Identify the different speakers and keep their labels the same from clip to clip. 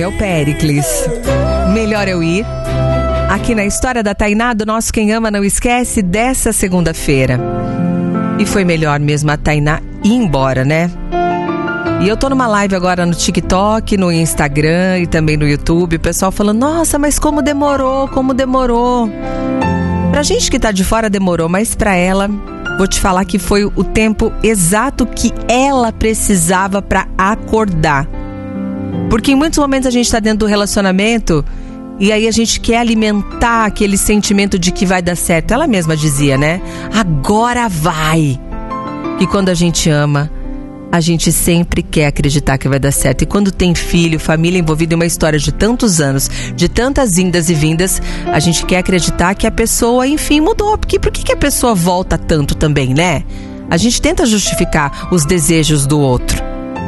Speaker 1: É o Péricles. Melhor eu ir. Aqui na História da Tainá, do nosso Quem Ama Não Esquece, dessa segunda-feira. E foi melhor mesmo a Tainá ir embora, né? E eu tô numa live agora no TikTok, no Instagram e também no YouTube. O pessoal falando, nossa, mas como demorou. Pra gente que tá de fora demorou, mas pra ela, vou te falar que foi o tempo exato que ela precisava pra acordar. Porque em muitos momentos a gente tá dentro do relacionamento e aí a gente quer alimentar aquele sentimento de que vai dar certo. Ela mesma dizia, né? Agora vai! E quando a gente ama, a gente sempre quer acreditar que vai dar certo. E quando tem filho, família envolvida em uma história de tantos anos, de tantas indas e vindas, a gente quer acreditar que a pessoa, enfim, mudou. Por que a pessoa volta tanto também, né? A gente tenta justificar os desejos do outro.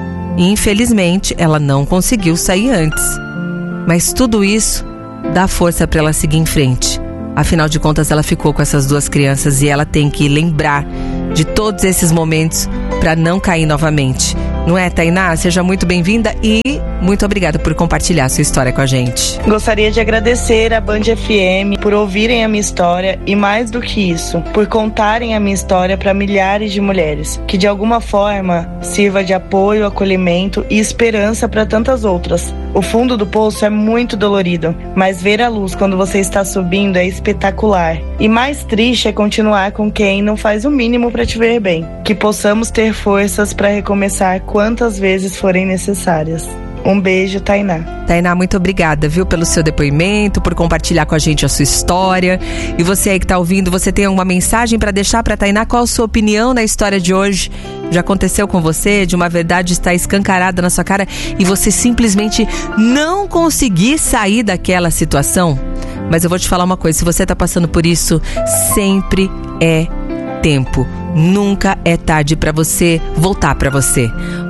Speaker 1: E infelizmente ela não conseguiu sair antes. Mas tudo isso dá força para ela seguir em frente. Afinal de contas, ela ficou com essas duas crianças e ela tem que lembrar de todos esses momentos para não cair novamente. Não é, Tainá? Seja muito bem-vinda e muito obrigada por compartilhar sua história com a gente.
Speaker 2: Gostaria de agradecer à Band FM por ouvirem a minha história e, mais do que isso, por contarem a minha história para milhares de mulheres, que de alguma forma sirva de apoio, acolhimento e esperança para tantas outras. O fundo do poço é muito dolorido, mas ver a luz quando você está subindo é espetacular. E mais triste é continuar com quem não faz o mínimo para te ver bem. Que possamos ter forças para recomeçar quantas vezes forem necessárias. Um beijo, Tainá.
Speaker 1: Tainá, muito obrigada, viu, pelo seu depoimento, por compartilhar com a gente a sua história. E você aí que tá ouvindo, você tem alguma mensagem para deixar para Tainá? Qual a sua opinião na história de hoje? Já aconteceu com você de uma verdade estar escancarada na sua cara e você simplesmente não conseguir sair daquela situação? Mas eu vou te falar uma coisa, se você tá passando por isso, sempre é tempo. Nunca é tarde para você voltar para você.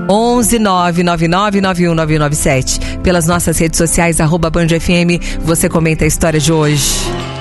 Speaker 1: 11 999 919997. Pelas nossas redes sociais, @BandFM, você comenta a história de hoje.